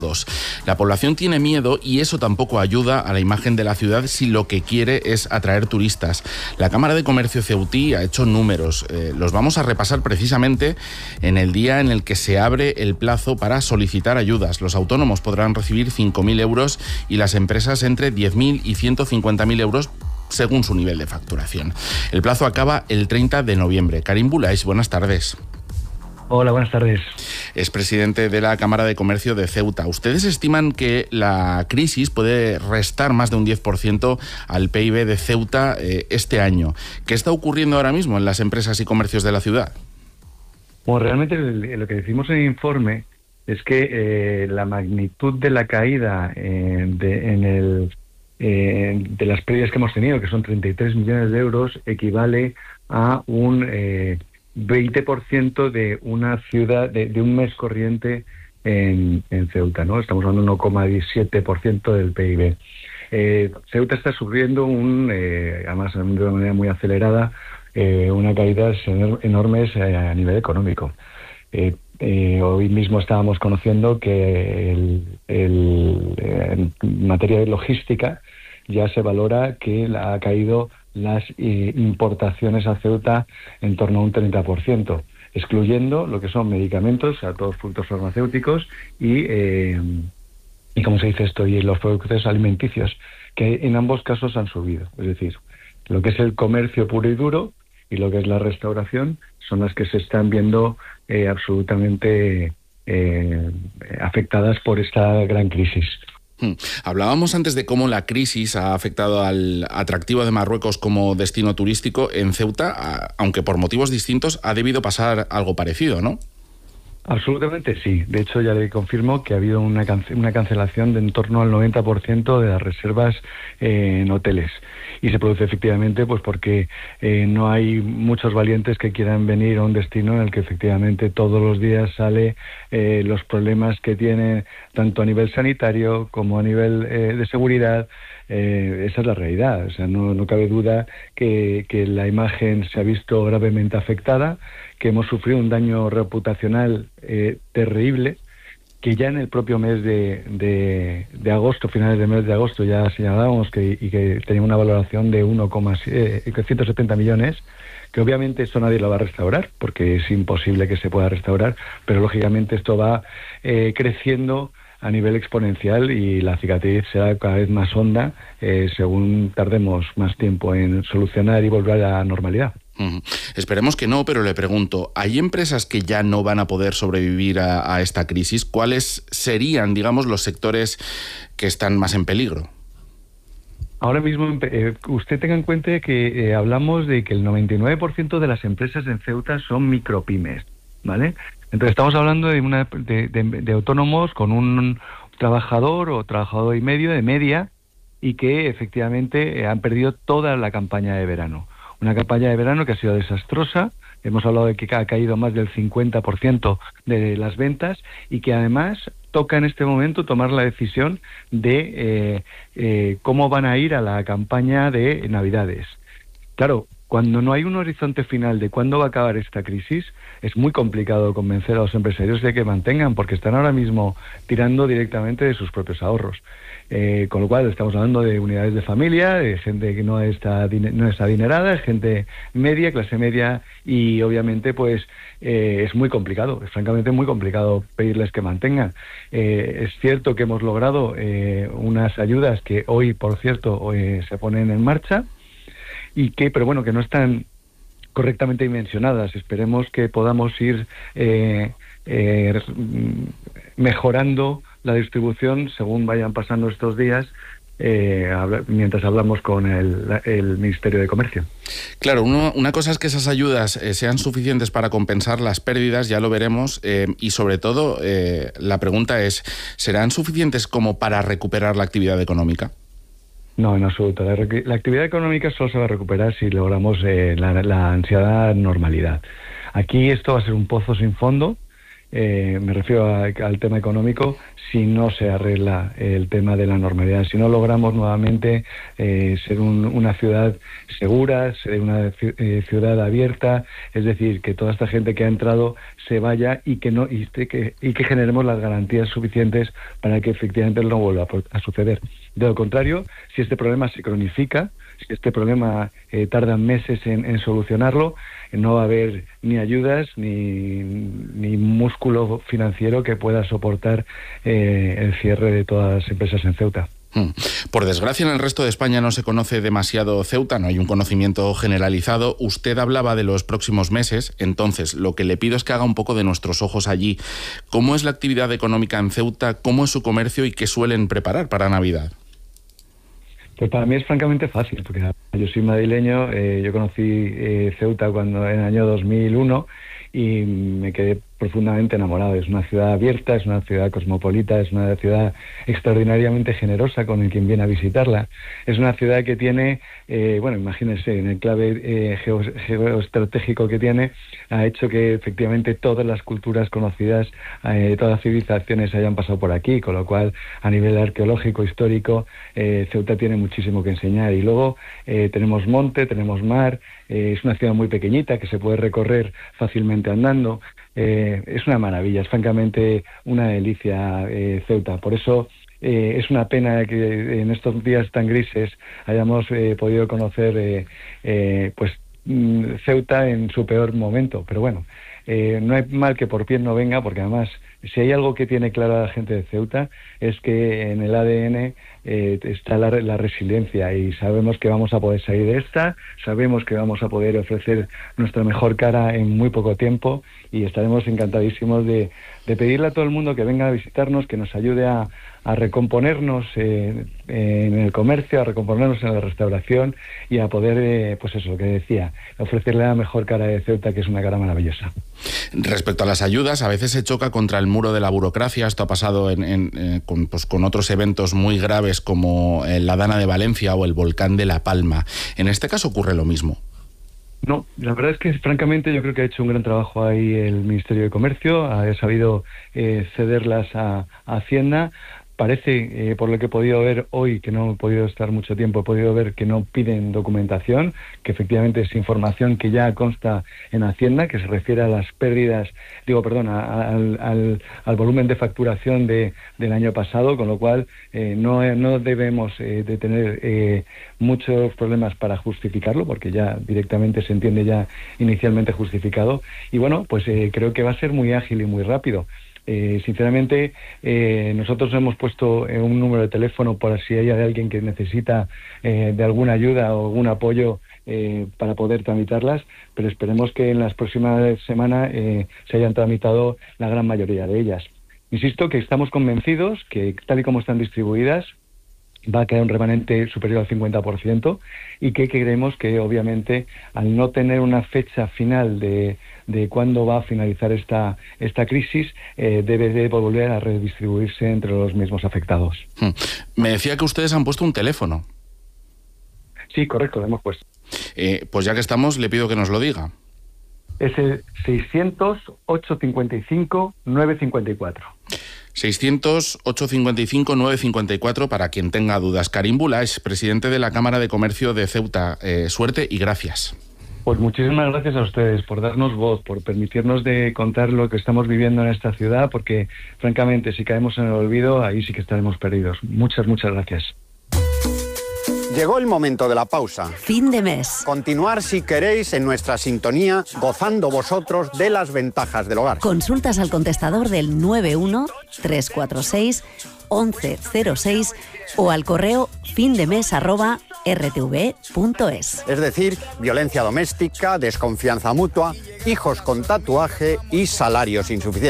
La población tiene miedo y eso tampoco ayuda a la imagen de la ciudad si lo que quiere es atraer turistas. La Cámara de Comercio Ceutí ha hecho números. Los vamos a repasar precisamente en el día en el que se abre el plazo para solicitar ayudas. Los autónomos podrán recibir 5.000 euros y las empresas entre 10.000 y 150.000 euros según su nivel de facturación. El plazo acaba el 30 de noviembre. Karim Bulais, buenas tardes. Hola, buenas tardes. Es presidente de la Cámara de Comercio de Ceuta. ¿Ustedes estiman que la crisis puede restar más de un 10% al PIB de Ceuta este año? ¿Qué está ocurriendo ahora mismo en las empresas y comercios de la ciudad? Bueno, realmente lo que decimos en el informe es que la magnitud de la caída de las pérdidas que hemos tenido, que son 33 millones de euros, equivale a un 20% de una ciudad, de un mes corriente en Ceuta, ¿no? Estamos hablando de 1,17% del PIB. Ceuta está sufriendo además de una manera muy acelerada, una caída enormes a nivel económico. Hoy mismo estábamos conociendo que en materia de logística ya se valora que ha caído las importaciones a Ceuta en torno a un 30%, excluyendo lo que son medicamentos, o sea, todos productos farmacéuticos y ¿cómo se dice esto? Y los productos alimenticios, que en ambos casos han subido. Es decir, lo que es el comercio puro y duro y lo que es la restauración son las que se están viendo absolutamente afectadas por esta gran crisis. Hablábamos antes de cómo la crisis ha afectado al atractivo de Marruecos como destino turístico. En Ceuta, aunque por motivos distintos, ha debido pasar algo parecido, ¿no? Absolutamente sí. De hecho, ya le confirmo que ha habido una cancelación de en torno al 90% de las reservas en hoteles. Y se produce efectivamente pues porque no hay muchos valientes que quieran venir a un destino en el que efectivamente todos los días sale los problemas que tiene tanto a nivel sanitario como a nivel de seguridad. Esa es la realidad. O sea, no cabe duda que la imagen se ha visto gravemente afectada, que hemos sufrido un daño reputacional terrible, que ya en el propio mes de agosto, finales del mes de agosto, ya señalábamos que tenía una valoración de 170 millones, que obviamente esto nadie lo va a restaurar, porque es imposible que se pueda restaurar, pero lógicamente esto va creciendo a nivel exponencial y la cicatriz será cada vez más honda según tardemos más tiempo en solucionar y volver a la normalidad. Esperemos que no, pero le pregunto, ¿hay empresas que ya no van a poder sobrevivir a esta crisis? ¿Cuáles serían, digamos, los sectores que están más en peligro? Ahora mismo, usted tenga en cuenta que hablamos de que el 99% de las empresas en Ceuta son micropymes, ¿vale? Entonces estamos hablando de autónomos con un trabajador o trabajador y medio de media y que efectivamente han perdido toda la campaña de verano. Una campaña de verano que ha sido desastrosa. Hemos hablado de que ha caído más del 50% de las ventas y que además toca en este momento tomar la decisión de cómo van a ir a la campaña de Navidades. Claro, cuando no hay un horizonte final de cuándo va a acabar esta crisis, es muy complicado convencer a los empresarios de que mantengan, porque están ahora mismo tirando directamente de sus propios ahorros. Con lo cual estamos hablando de unidades de familia, de gente que no está adinerada, gente media, clase media, y obviamente pues es muy complicado, es francamente muy complicado pedirles que mantengan. Es cierto que hemos logrado unas ayudas que hoy, por cierto, se ponen en marcha, pero bueno, que no están correctamente dimensionadas. Esperemos que podamos ir mejorando la distribución según vayan pasando estos días, mientras hablamos con el Ministerio de Comercio. Claro, una cosa es que esas ayudas sean suficientes para compensar las pérdidas, ya lo veremos, y sobre todo la pregunta es, ¿serán suficientes como para recuperar la actividad económica? No, en absoluto. La actividad económica solo se va a recuperar si logramos la ansiada normalidad. Aquí esto va a ser un pozo sin fondo me refiero al tema económico, si no se arregla el tema de la normalidad, si no logramos nuevamente ser una ciudad segura, ser una ciudad abierta, es decir, que toda esta gente que ha entrado se vaya y que generemos las garantías suficientes para que efectivamente no vuelva a suceder. De lo contrario, si este problema se cronifica, si este problema tarda meses en solucionarlo, no va a haber ni ayudas ni músculo financiero que pueda soportar el cierre de todas las empresas en Ceuta. Por desgracia, en el resto de España no se conoce demasiado Ceuta, no hay un conocimiento generalizado. Usted hablaba de los próximos meses, entonces lo que le pido es que haga un poco de nuestros ojos allí. ¿Cómo es la actividad económica en Ceuta? ¿Cómo es su comercio y qué suelen preparar para Navidad? Pues para mí es francamente fácil, porque yo soy madrileño, yo conocí Ceuta en el año 2001 y me quedé profundamente enamorado. Es una ciudad abierta, es una ciudad cosmopolita, es una ciudad extraordinariamente generosa con el quien viene a visitarla. Es una ciudad que tiene, imagínense, en el clave geoestratégico que tiene, ha hecho que efectivamente todas las culturas conocidas, todas las civilizaciones hayan pasado por aquí, con lo cual a nivel arqueológico, histórico, Ceuta tiene muchísimo que enseñar. Y luego tenemos monte, tenemos mar, es una ciudad muy pequeñita que se puede recorrer fácilmente andando. Es una maravilla, es francamente una delicia Ceuta. Por eso es una pena que en estos días tan grises hayamos podido conocer Ceuta en su peor momento. Pero bueno, no hay mal que por bien no venga, porque además, si hay algo que tiene clara la gente de Ceuta, es que en el ADN está la resiliencia, y sabemos que vamos a poder salir de esta, sabemos que vamos a poder ofrecer nuestra mejor cara en muy poco tiempo, y estaremos encantadísimos de pedirle a todo el mundo que venga a visitarnos, que nos ayude a recomponernos en el comercio, a recomponernos en la restauración y a poder, lo que decía, ofrecerle la mejor cara de Ceuta, que es una cara maravillosa. Respecto a las ayudas, a veces se choca contra el muro de la burocracia. Esto ha pasado con otros eventos muy graves como la Dana de Valencia o el volcán de La Palma. ¿En este caso ocurre lo mismo? No, la verdad es que francamente yo creo que ha hecho un gran trabajo ahí el Ministerio de Comercio, ha sabido cederlas a Hacienda. Parece, por lo que he podido ver hoy, que no he podido estar mucho tiempo, he podido ver que no piden documentación, que efectivamente es información que ya consta en Hacienda, que se refiere a las pérdidas, al volumen de facturación del año pasado, con lo cual no debemos de tener muchos problemas para justificarlo, porque ya directamente se entiende ya inicialmente justificado. Y bueno, pues creo que va a ser muy ágil y muy rápido. Sinceramente, nosotros hemos puesto un número de teléfono por si hay alguien que necesita de alguna ayuda o algún apoyo para poder tramitarlas, pero esperemos que en las próximas semanas se hayan tramitado la gran mayoría de ellas. Insisto que estamos convencidos que, tal y como están distribuidas, va a quedar un remanente superior al 50%, y que creemos que, obviamente, al no tener una fecha final de cuándo va a finalizar esta crisis, debe de volver a redistribuirse entre los mismos afectados. Me decía que ustedes han puesto un teléfono. Sí, correcto, lo hemos puesto. Pues ya que estamos, le pido que nos lo diga. Es el 600-855-954. 600-855-954 para quien tenga dudas. Karim Bulaix, presidente de la Cámara de Comercio de Ceuta. Suerte y gracias. Pues muchísimas gracias a ustedes por darnos voz, por permitirnos de contar lo que estamos viviendo en esta ciudad, porque francamente, si caemos en el olvido, ahí sí que estaremos perdidos. Muchas gracias. Llegó el momento de la pausa. Fin de mes. Continuar, si queréis, en nuestra sintonía, gozando vosotros de las ventajas del hogar. Consultas al contestador del 91-346-1106 o al correo findemes@rtv.es. Es decir, violencia doméstica, desconfianza mutua, hijos con tatuaje y salarios insuficientes.